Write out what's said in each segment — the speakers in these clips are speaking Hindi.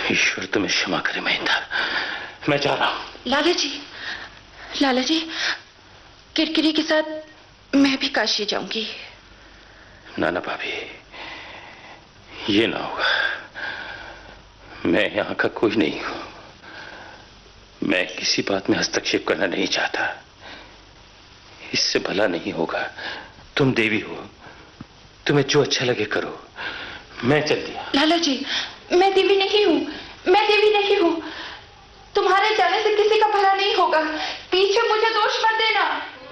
ईश्वर तुम्हें क्षमा करे महेंद्र, मैं जा रहा हूं। लाला जी, किरकिरी के साथ मैं भी काशी जाऊंगी। नाना भाभी, ये ना होगा। मैं यहां का कोई नहीं हूं। मैं किसी बात में हस्तक्षेप करना नहीं चाहता। इससे भला नहीं होगा। तुम देवी हो, तुम्हें जो अच्छा लगे करो। मैं चल दिया। लाला जी, मैं देवी नहीं हूं, मैं देवी नहीं हूं। तुम्हारे जाने से किसी का भला नहीं होगा। पीछे मुझे दोष मत देना।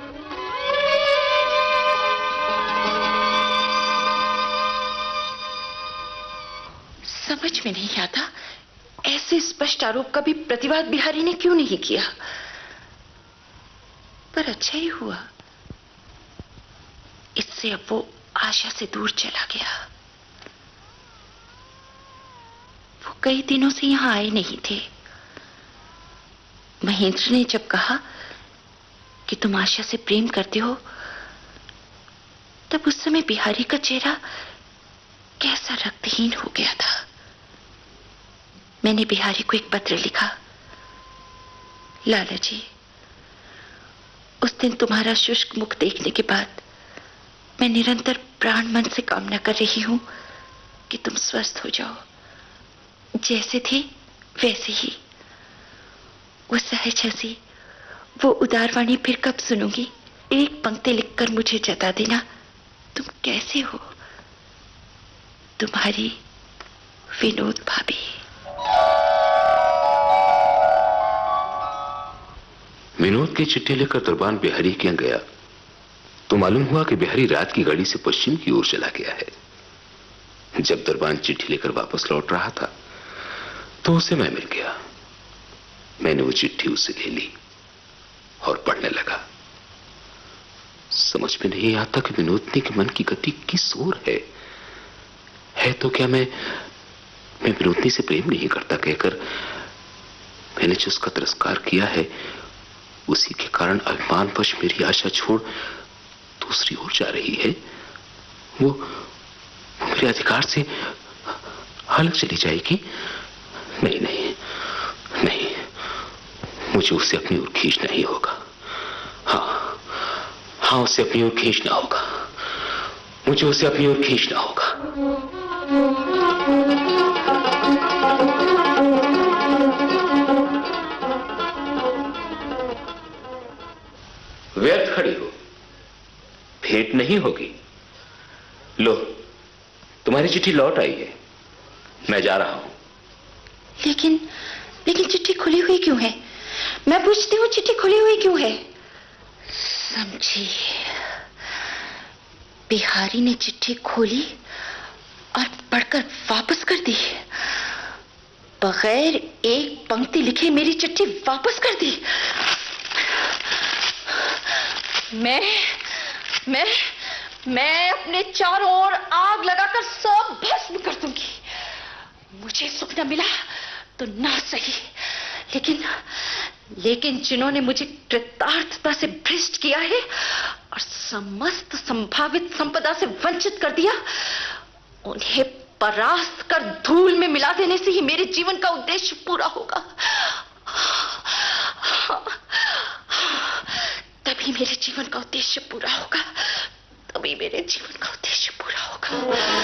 समझ में नहीं आता, ऐसे स्पष्ट आरोप का भी प्रतिवाद बिहारी ने क्यों नहीं किया। पर अच्छा ही हुआ, इससे अब वो आशा से दूर चला गया। वो कई दिनों से यहां आए नहीं थे। महेंद्र ने जब कहा कि तुम आशा से प्रेम करते हो, तब उस समय बिहारी का चेहरा कैसा रक्तहीन हो गया था। मैंने बिहारी को एक पत्र लिखा। लाला जी, उस दिन तुम्हारा शुष्क मुख देखने के बाद मैं निरंतर प्राण मन से कामना कर रही हूं कि तुम स्वस्थ हो जाओ। जैसे थे वैसे ही। वो सहज हंसी, वो उदार वाणी फिर कब सुनूंगी। एक पंक्ति लिखकर मुझे जता देना, तुम कैसे हो। तुम्हारी विनोद भाभी। विनोद की चिट्ठी लेकर दरबान बिहारी के यहाँ गया तो मालूम हुआ कि बिहारी रात की गाड़ी से पश्चिम की ओर चला गया है। जब दरबान चिट्ठी लेकर वापस लौट रहा था तो उसे मैं मिल गया। मैंने वो चिट्ठी उससे ले ली और पढ़ने लगा। समझ में नहीं आता कि विनोदनी के मन की गति किस ओर है तो क्या मैं विनोदनी से प्रेम नहीं करता कहकर मैंने जो उसका तिरस्कार किया है, उसी के कारण अभिमानवश मेरी आशा छोड़ दूसरी ओर जा रही है। वो मेरे अधिकार से अलग चली जाएगी। नहीं, मुझे उसे अपनी ओर खींचना ही होगा। हाँ, उसे अपनी ओर खींचना होगा। मुझे उसे अपनी ओर खींचना होगा। व्यर्थ खड़ी हो, भेंट नहीं होगी। लो, तुम्हारी चिट्ठी लौट आई है। मैं जा रहा हूं। लेकिन चिट्ठी खुली हुई क्यों है? मैं पूछती हूँ, चिट्ठी खुली हुई क्यों है? समझी, बिहारी ने चिट्ठी खोली और पढ़कर वापस कर दी। बगैर एक पंक्ति लिखे मेरी चिट्ठी वापस कर दी। मैं अपने चारों ओर आग लगाकर सब भस्म कर दूंगी। मुझे सुख न मिला तो ना सही, लेकिन जिन्होंने मुझे कृतार्थता से भ्रष्ट किया है और समस्त संभावित संपदा से वंचित कर दिया, उन्हें परास्त कर धूल में मिला देने से ही मेरे जीवन का उद्देश्य पूरा होगा। तभी मेरे जीवन का उद्देश्य पूरा होगा।